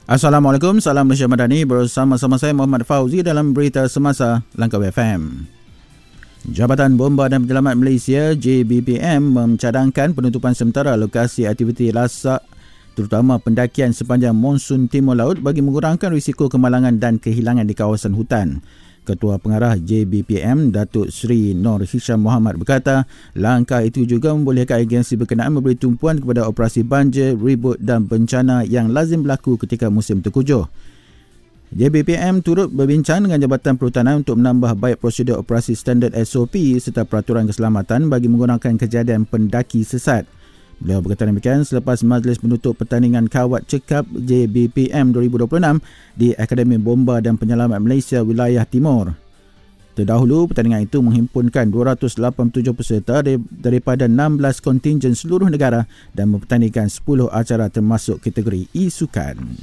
Assalamualaikum, salam Malaysia Madani. Bersama-sama saya Muhammad Fauzi dalam Berita Semasa Langkawi FM. Jabatan Bomba dan Penyelamat Malaysia JBPM mencadangkan penutupan sementara lokasi aktiviti lasak terutama pendakian sepanjang monsun timur laut bagi mengurangkan risiko kemalangan dan kehilangan di kawasan hutan. Ketua Pengarah JBPM, Datuk Seri Nur Hisham Muhammad berkata, langkah itu juga membolehkan agensi berkenaan memberi tumpuan kepada operasi banjir, ribut dan bencana yang lazim berlaku ketika musim tengkujuh. JBPM turut berbincang dengan Jabatan Perhutanan untuk menambah baik prosedur operasi standard SOP serta peraturan keselamatan bagi menggunakan kejadian pendaki sesat. Beliau berkata demikian selepas majlis menutup pertandingan kawat cekap JBPM 2026 di Akademi Bomba dan Penyelamat Malaysia Wilayah Timur. Terdahulu, pertandingan itu menghimpunkan 287 peserta daripada 16 kontingen seluruh negara dan mempertandingkan 10 acara termasuk kategori e-sukan.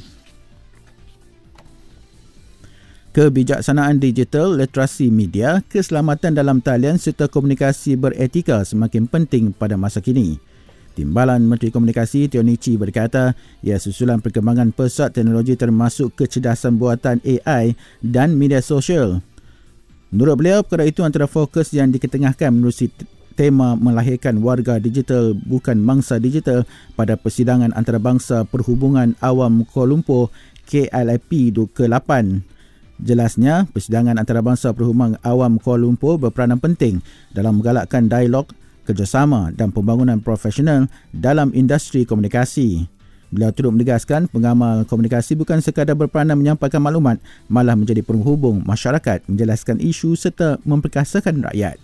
Kebijaksanaan digital, literasi media, keselamatan dalam talian serta komunikasi beretika semakin penting pada masa kini. Timbalan Menteri Komunikasi Tionichi berkata, ia susulan perkembangan pesat teknologi termasuk kecerdasan buatan AI dan media sosial. Menurut beliau, perkara itu antara fokus yang diketengahkan menerusi tema melahirkan warga digital bukan mangsa digital pada Persidangan Antarabangsa Perhubungan Awam Kuala Lumpur KLIP ke-8. Jelasnya, Persidangan Antarabangsa Perhubungan Awam Kuala Lumpur berperanan penting dalam menggalakkan dialog, kerjasama dan pembangunan profesional dalam industri komunikasi. Beliau turut menegaskan pengamal komunikasi bukan sekadar berperanan menyampaikan maklumat, malah menjadi penghubung masyarakat, menjelaskan isu serta memperkasakan rakyat.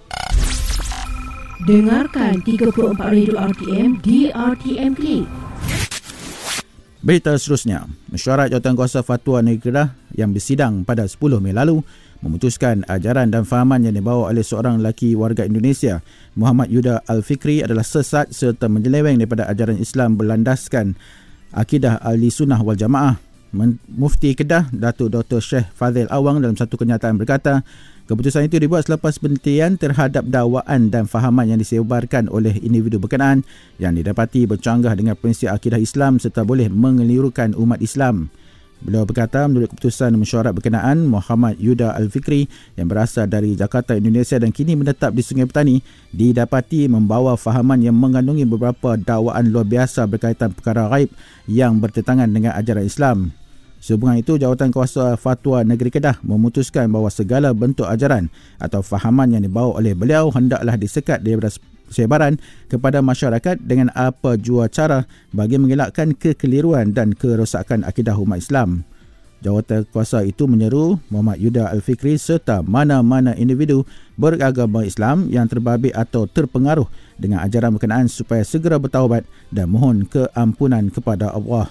Dengarkan 34 Radio RTM di RTM Klik. Berita seterusnya, Mesyuarat Jawatankuasa Fatwa Negeri Kedah yang bersidang pada 10 Mei lalu memutuskan ajaran dan fahaman yang dibawa oleh seorang lelaki warga Indonesia, Muhammad Yuda Al-Fikri adalah sesat serta menyeleweng daripada ajaran Islam berlandaskan akidah Ahli Sunnah wal Jamaah. Mufti Kedah, Datuk Dr. Syekh Fadzil Awang dalam satu kenyataan berkata, keputusan itu dibuat selepas penelitian terhadap dakwaan dan fahaman yang disebarkan oleh individu berkenaan yang didapati bercanggah dengan prinsip akidah Islam serta boleh mengelirukan umat Islam. Beliau berkata, menurut keputusan mesyuarat berkenaan, Muhammad Yuda Al-Fikri yang berasal dari Jakarta, Indonesia dan kini menetap di Sungai Petani didapati membawa fahaman yang mengandungi beberapa dakwaan luar biasa berkaitan perkara ghaib yang bertentangan dengan ajaran Islam. Sehubungan itu, Jawatankuasa Fatwa Negeri Kedah memutuskan bahawa segala bentuk ajaran atau fahaman yang dibawa oleh beliau hendaklah disekat daripada sebaran kepada masyarakat dengan apa jua cara bagi mengelakkan kekeliruan dan kerosakan akidah umat Islam. Jawatankuasa itu menyeru Muhammad Yuda Al-Fikri serta mana-mana individu beragama Islam yang terbabit atau terpengaruh dengan ajaran berkenaan supaya segera bertaubat dan mohon keampunan kepada Allah.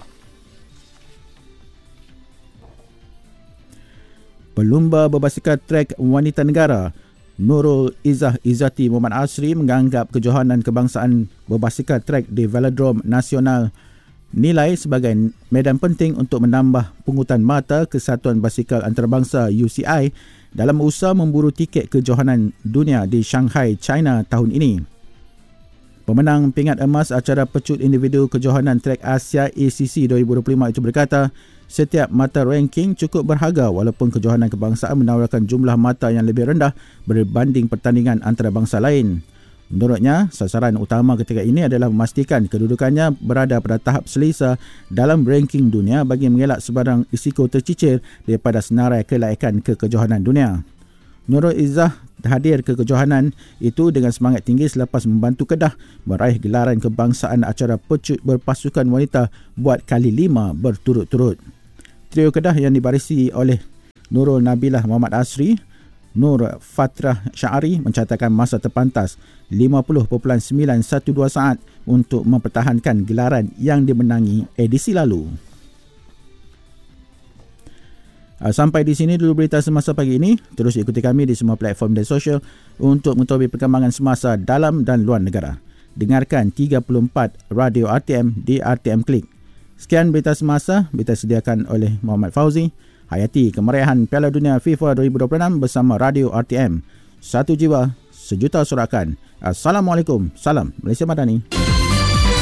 Pelumba berbasikal trek wanita negara Nurul Izzah Izzati Muhammad Asri menganggap kejohanan kebangsaan berbasikal trek di Velodrome Nasional nilai sebagai medan penting untuk menambah pungutan mata Kesatuan Basikal Antarabangsa UCI dalam usaha memburu tiket kejohanan dunia di Shanghai, China tahun ini. Pemenang pingat emas acara pecut individu kejohanan trek Asia ACC 2025 itu berkata, setiap mata ranking cukup berharga walaupun kejohanan kebangsaan menawarkan jumlah mata yang lebih rendah berbanding pertandingan antarabangsa lain. Menurutnya, sasaran utama ketika ini adalah memastikan kedudukannya berada pada tahap selesa dalam ranking dunia bagi mengelak sebarang risiko tercicir daripada senarai kelaikan kejohanan dunia. Nurul Izzah hadir ke kejohanan itu dengan semangat tinggi selepas membantu Kedah meraih gelaran kebangsaan acara pecut berpasukan wanita buat kali 5 berturut-turut. Trio Kedah yang dibarisi oleh Nurul Nabilah Muhammad Asri, Nur Fatrah Syari mencatatkan masa terpantas 50.912 saat untuk mempertahankan gelaran yang dimenangi edisi lalu. Sampai di sini dulu berita semasa pagi ini. Terus ikuti kami di semua platform dan sosial untuk mengetahui perkembangan semasa dalam dan luar negara. Dengarkan 34 Radio RTM di RTM Klik. Sekian berita semasa, berita sediakan oleh Muhammad Fauzi. Hayati kemeriahan Piala Dunia FIFA 2026 bersama Radio RTM. Satu jiwa, sejuta surakan. Assalamualaikum. Salam Malaysia Madani.